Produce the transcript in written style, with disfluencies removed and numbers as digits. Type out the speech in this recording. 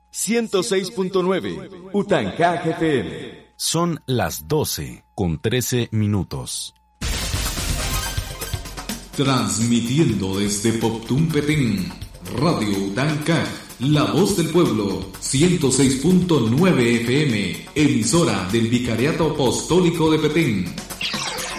106.9 Utancá FM. Son las 12:13. Transmitiendo desde Poptún Petén, Radio Utancá, la voz del pueblo, 106.9 FM, emisora del Vicariato Apostólico de Petén.